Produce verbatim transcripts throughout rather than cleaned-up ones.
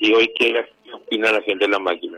Y hoy, ¿qué opina la gente de la máquina?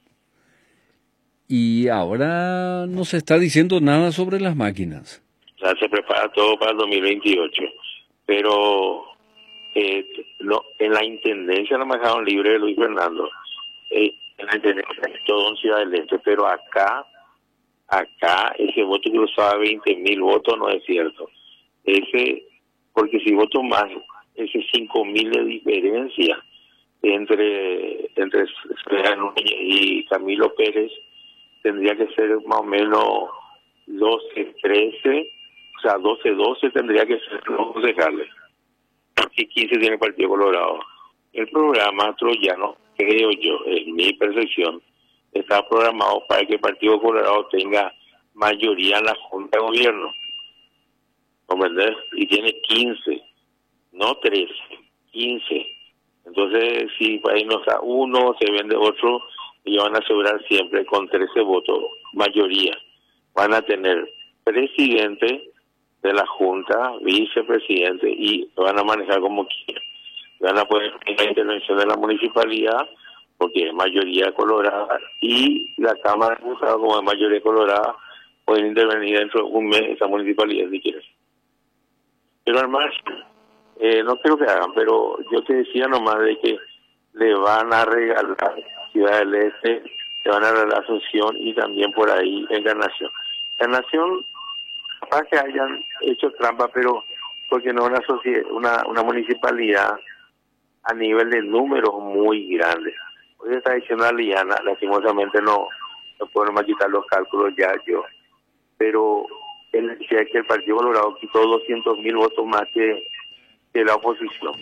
Y ahora no se está diciendo nada sobre las máquinas. O sea, se prepara todo para el dos mil veintiocho. Pero eh, no, en la intendencia no me dejaron libre de Luis Fernando. Eh, en la intendencia es todo en Ciudad del Este, pero acá, acá, ese voto cruzaba veinte mil votos, no es cierto. Ese, porque si voto más, ese cinco mil de diferencia entre, entre Soledad Núñez y Camilo Pérez, tendría que ser más o menos doce trece, o sea, doce doce tendría que ser los concejales. Y quince tiene el Partido Colorado. El programa troyano, creo yo, en mi percepción, está programado para que el Partido Colorado tenga mayoría en la Junta de Gobierno. ¿Comprendés? Y tiene quince, no trece, quince. Entonces, si ahí no está uno, se vende otro, ellos van a asegurar siempre con trece votos, mayoría. Van a tener presidente de la Junta, vicepresidente, y van a manejar como quieran. Van a poder tener la intervención de la municipalidad, porque es mayoría colorada, y la Cámara de Diputados, como es mayoría colorada, pueden intervenir dentro de un mes esa municipalidad si quieren. Pero además, eh, no creo que hagan, pero yo te decía nomás de que le van a regalar Ciudad del Este, le van a regalar Asunción y también por ahí Encarnación. Encarnación, capaz que hayan hecho trampa, pero porque no es una, sociedad, una, una municipalidad a nivel de números muy grandes. Hoy está diciendo a Liana, lastimosamente no, no puedo más quitar los cálculos ya yo, pero él decía que el Partido Colorado quitó doscientos mil votos más que, que la oposición.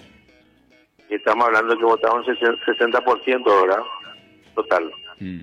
Y estamos hablando de que votaron sesenta por ciento, ¿verdad? Total. Mm.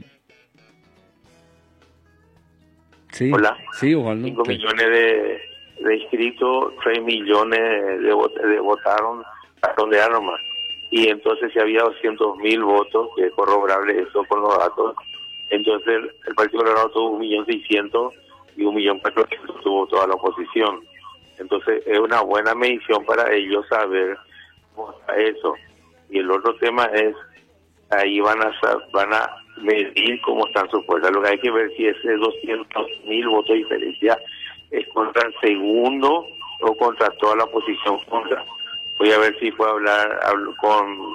Sí. Hola. Sí, ojalá. cinco millones de, de inscritos, tres millones de, vot de votaron a donde nomás. Y entonces si había doscientos mil votos, que es corroborable eso con los datos, entonces el, el Partido Colorado tuvo un millón seiscientos y un millón cuatrocientos tuvo toda la oposición. Entonces es una buena medición para ellos saber cómo está eso. Y el otro tema es, ahí van a van a medir cómo están sus fuerzas. Lo que hay que ver si ese doscientos mil votos de diferencia es contra el segundo o contra toda la oposición contra. Voy a ver si puedo hablar hablo con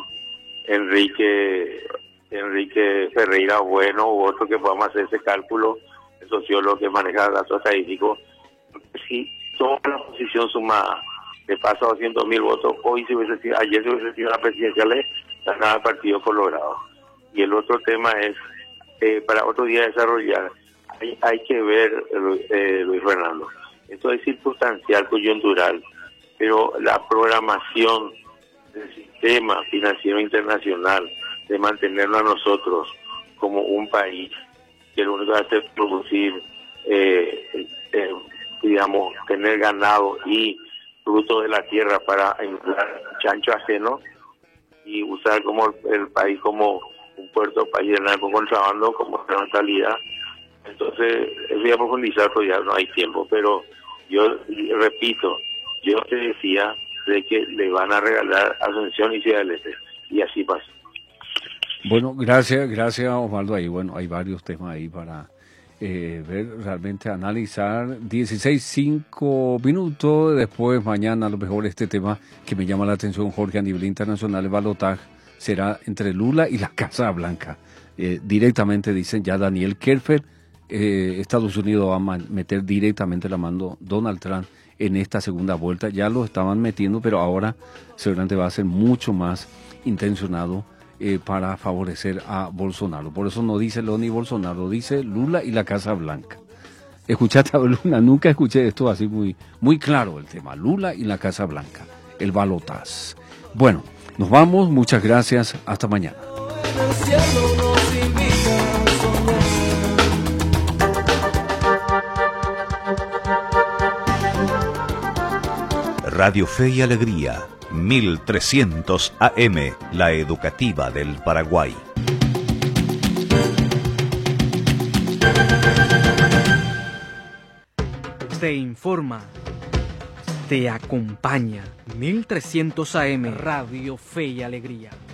Enrique Enrique Ferreira Bueno u otro que podamos hacer ese cálculo, el sociólogo que maneja datos estadísticos. Si toda la oposición suma de paso a doscientos mil votos, hoy se hubiese sido, ayer se hubiese sido la presidencial, ganaba el Partido Colorado. Y el otro tema es, eh, para otro día desarrollar, hay, hay que ver, eh, Luis Fernando, esto es circunstancial, coyuntural, pero la programación del sistema financiero internacional, de mantenerlo a nosotros como un país que lo único que hace es producir, eh, eh, digamos, tener ganado y fruto de la tierra para inflar chancho ajeno y usar como el país como un puerto país de narcocontrabando como mentalidad. Entonces, voy a profundizar, pero ya no hay tiempo, pero yo repito, yo te decía de que le van a regalar Asunción y Ciudad del Este, y así pasó. Bueno, gracias, gracias Osvaldo. Ahí, bueno, hay varios temas ahí para eh, ver, realmente analizar. dieciséis, cinco minutos, después mañana a lo mejor este tema que me llama la atención, Jorge, a nivel internacional, el balotaje será entre Lula y la Casa Blanca. Eh, directamente dicen ya Daniel Kerfer, eh, Estados Unidos va a meter directamente la mano Donald Trump en esta segunda vuelta. Ya lo estaban metiendo, pero ahora seguramente va a ser mucho más intencionado eh, para favorecer a Bolsonaro. Por eso no dice Loni Bolsonaro, dice Lula y la Casa Blanca. Escuchaste a Lula, nunca escuché esto así muy, muy claro el tema. Lula y la Casa Blanca, el balotaje. Bueno, nos vamos, muchas gracias, hasta mañana. Radio Fe y Alegría, mil trescientos A M, la educativa del Paraguay. Te informa, te acompaña. mil trescientos A M, Radio Fe y Alegría.